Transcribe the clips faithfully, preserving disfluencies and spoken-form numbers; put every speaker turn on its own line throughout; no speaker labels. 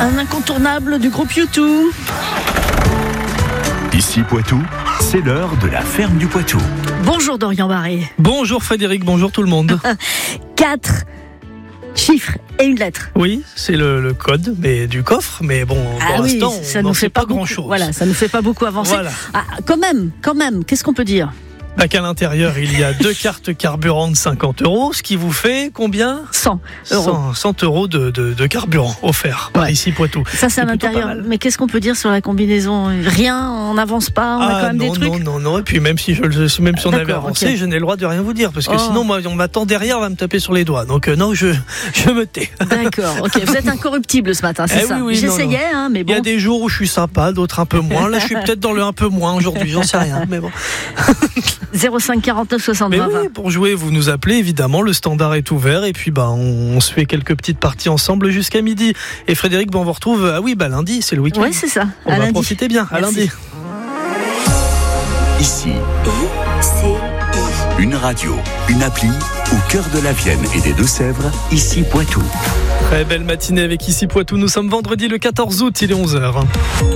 Un incontournable du groupe U deux.
Ici Poitou, c'est l'heure de la ferme du Poitou.
Bonjour Dorian Barré.
Bonjour Frédéric, bonjour tout le monde.
Quatre chiffres et une lettre.
Oui, c'est le, le code mais du coffre, mais bon,
ah
pour
oui,
l'instant,
ça
on
nous
n'en
fait
sait
pas,
pas
beaucoup,
grand-chose.
Voilà, ça nous fait pas beaucoup avancer.
Voilà.
Ah, quand même, quand même, qu'est-ce qu'on peut dire ?
Bah, qu'à l'intérieur, il y a deux cartes carburant de cinquante euros, ce qui vous fait combien ?
cent euros.
cent, cent euros de, de, de carburant offert par
Ouais.
Ici Poitou.
Ça, c'est à l'intérieur. Mais qu'est-ce qu'on peut dire sur la combinaison ? Rien, on n'avance pas, on
ah,
a quand même
non,
des trucs.
non, non, non. Et puis même si, je, même si on avait
D'accord,
avancé,
okay.
je n'ai le droit de rien vous dire. Parce que
Oh.
sinon, moi, on m'attend derrière, on va me taper sur les doigts. Donc euh, non, je, je me tais.
D'accord, ok. Vous êtes incorruptible ce matin, c'est
Eh
ça.
oui, oui,
J'essayais,
non, non.
hein, mais
Il y
bon.
a des jours où je suis sympa, d'autres un peu moins. Là, je suis peut-être dans le un peu moins aujourd'hui, j'en sais rien. Mais bon.
zéro cinq quarante-neuf soixante
Mais
vingt
oui, pour jouer, vous nous appelez, évidemment, le standard est ouvert et puis bah, on, on se fait quelques petites parties ensemble jusqu'à midi. Et Frédéric, bah, on vous retrouve, ah oui, bah, lundi, c'est le week-end.
Oui, c'est ça.
On
à
va
lundi.
profiter bien, à
Merci.
lundi.
Ici, une radio, une appli au cœur de la Vienne et des Deux-Sèvres. Ici Poitou.
Très belle matinée avec Ici Poitou. Nous sommes vendredi le quatorze août, il est onze heures.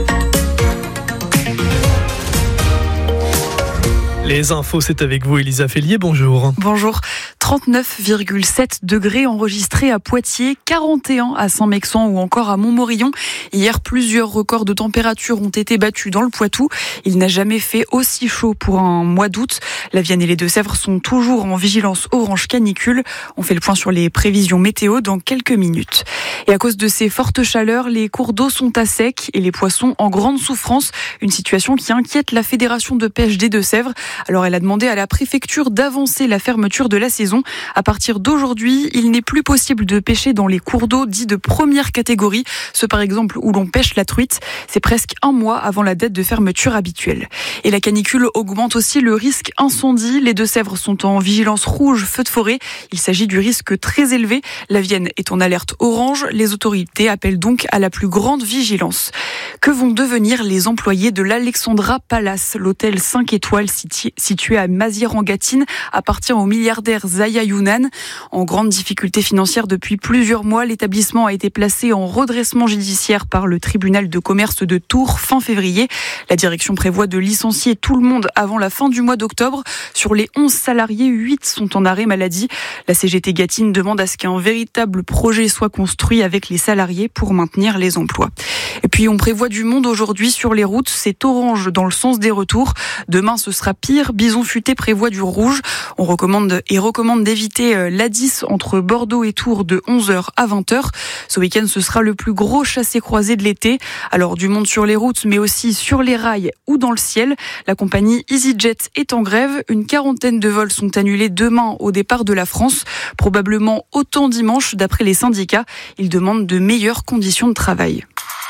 Les infos, c'est avec vous, Elisa Fellier, bonjour.
Bonjour. trente-neuf virgule sept degrés enregistrés à Poitiers, quarante et un à Saint-Mexan ou encore à Montmorillon. Hier, plusieurs records de température ont été battus dans le Poitou. Il n'a jamais fait aussi chaud pour un mois d'août. La Vienne et les Deux-Sèvres sont toujours en vigilance orange canicule. On fait le point sur les prévisions météo dans quelques minutes. Et à cause de ces fortes chaleurs, les cours d'eau sont à sec et les poissons en grande souffrance. Une situation qui inquiète la Fédération de pêche des Deux-Sèvres. Alors elle a demandé à la préfecture d'avancer la fermeture de la saison. À partir d'aujourd'hui, il n'est plus possible de pêcher dans les cours d'eau dits de première catégorie, ceux par exemple où l'on pêche la truite. C'est presque un mois avant la date de fermeture habituelle. Et la canicule augmente aussi le risque incendie. Les Deux-Sèvres sont en vigilance rouge feu de forêt. Il s'agit du risque très élevé. La Vienne est en alerte orange. Les autorités appellent donc à la plus grande vigilance. Que vont devenir les employés de l'Alexandra Palace, l'hôtel cinq étoiles situé à Mazières-en-Gâtine, appartient au milliardaire Zaya Younan. En grande difficulté financière depuis plusieurs mois, l'établissement a été placé en redressement judiciaire par le tribunal de commerce de Tours fin février. La direction prévoit de licencier tout le monde avant la fin du mois d'octobre. Sur les onze salariés, huit sont en arrêt maladie. La C G T Gâtine demande à ce qu'un véritable projet soit construit avec les salariés pour maintenir les emplois. Et puis on prévoit du monde aujourd'hui sur les routes. C'est orange dans le sens des retours. Demain ce sera pire. Bison Futé prévoit du rouge. On recommande et recommande d'éviter l'A dix entre Bordeaux et Tours de onze heures à vingt heures. Ce week-end, ce sera le plus gros chassé-croisé de l'été. Alors du monde sur les routes, mais aussi sur les rails ou dans le ciel. La compagnie EasyJet est en grève. Une quarantaine de vols sont annulés demain au départ de la France. Probablement autant dimanche, d'après les syndicats. Ils demandent de meilleures conditions de travail.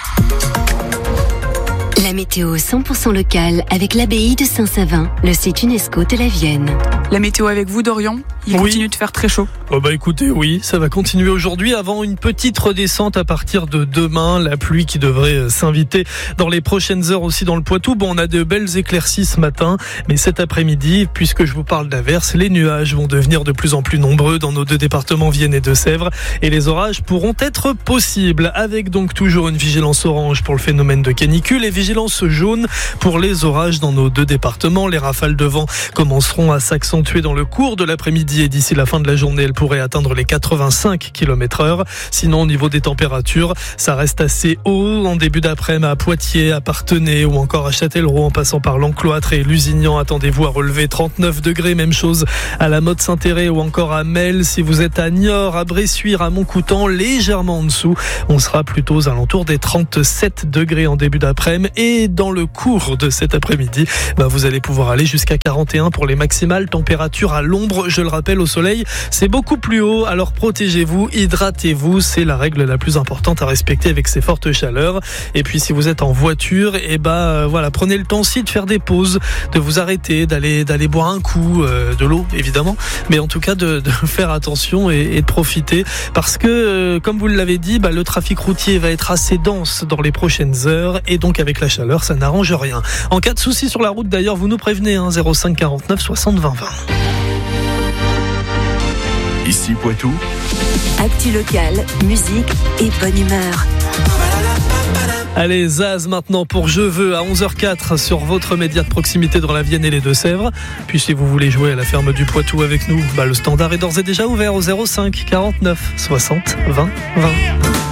La météo cent pour cent locale avec l'abbaye de Saint-Savin, le site UNESCO de la Vienne.
La météo avec vous, Dorian. Il
Oui.
continue de faire très chaud.
Oh bah écoutez, oui, ça va continuer aujourd'hui avant une petite redescente à partir de demain. La pluie qui devrait s'inviter dans les prochaines heures aussi dans le Poitou. Bon, on a de belles éclaircies ce matin, mais cet après-midi, puisque je vous parle d'averses, les nuages vont devenir de plus en plus nombreux dans nos deux départements, Vienne et Deux-Sèvres, et les orages pourront être possibles, avec donc toujours une vigilance orange pour le phénomène de canicule et vigilance jaune pour les orages dans nos deux départements. Les rafales de vent commenceront à s'accentuer dans le cours de l'après-midi et d'ici la fin de la journée, elles pourraient atteindre les quatre-vingt-cinq kilomètres heure. Sinon, au niveau des températures, ça reste assez haut en début d'après-midi à Poitiers, à Parthenay ou encore à Châtellerault en passant par l'Encloître et Lusignan. Attendez-vous à relever trente-neuf degrés, même chose à la Motte-Saint-Thérèse ou encore à Mel. Si vous êtes à Niort, à Bressuire, à Montcoutan, légèrement en dessous, on sera plutôt aux alentours des trente-sept degrés en début d'après-midi. Et dans le cours de cet après-midi, bah vous allez pouvoir aller jusqu'à quarante et un pour les maximales. Température à l'ombre, je le rappelle, au soleil, c'est beaucoup plus haut. Alors protégez-vous, hydratez-vous, c'est la règle la plus importante à respecter avec ces fortes chaleurs. Et puis si vous êtes en voiture, et bah euh, voilà, prenez le temps aussi de faire des pauses, de vous arrêter, d'aller d'aller boire un coup, euh, de l'eau évidemment, mais en tout cas de, de faire attention et, et de profiter parce que euh, comme vous l'avez dit, bah, le trafic routier va être assez dense dans les prochaines heures et donc avec la chaleur, ça n'arrange rien. En cas de souci sur la route d'ailleurs, vous nous prévenez, hein, zéro cinq quarante-neuf soixante vingt vingt.
Ici Poitou.
Actu local, musique et bonne humeur.
Allez, Zaz maintenant pour Je veux à onze heures quatre sur votre média de proximité dans la Vienne et les Deux-Sèvres. Puis si vous voulez jouer à la ferme du Poitou avec nous, bah, le standard est d'ores et déjà ouvert au zéro cinq quarante-neuf soixante vingt vingt.